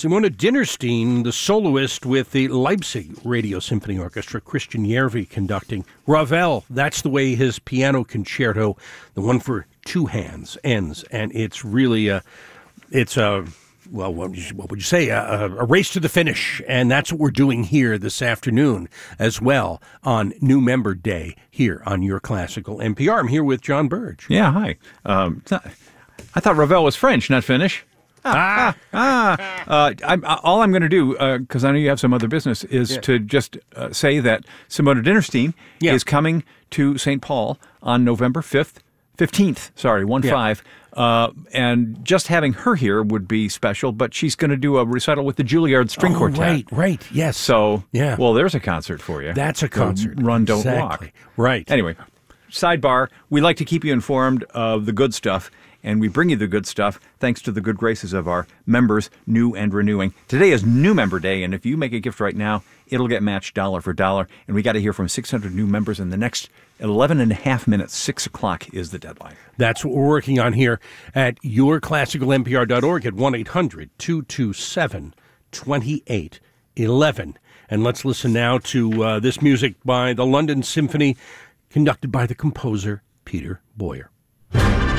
Simona Dinnerstein, the soloist with the Leipzig Radio Symphony Orchestra, Christian Järvi conducting. Ravel, that's the way his piano concerto, the one for two hands, ends. And it's really what would you say, a race to the finish. And that's what we're doing here this afternoon as well on New Member Day here on Your Classical NPR. I'm here with John Burge. Yeah, hi. I thought Ravel was French, not Finnish. All I'm going to do, because I know you have some other business, is to just say that Simona Dinnerstein is coming to St. Paul on November 15th, 1-5. And just having her here would be special, but she's going to do a recital with the Juilliard String Quartet. Right, yes. So, well, there's a concert for you. That's a concert. Run, don't walk. Right. Anyway, sidebar, we like to keep you informed of the good stuff, and we bring you the good stuff thanks to the good graces of our members, new and renewing. Today is New Member Day, and if you make a gift right now, it'll get matched dollar for dollar, and we got to hear from 600 new members in the next 11 and a half minutes. 6 o'clock is the deadline. That's what we're working on here at yourclassicalnpr.org at 1-800-227-2811. And let's listen now to this music by the London Symphony, conducted by the composer Peter Boyer.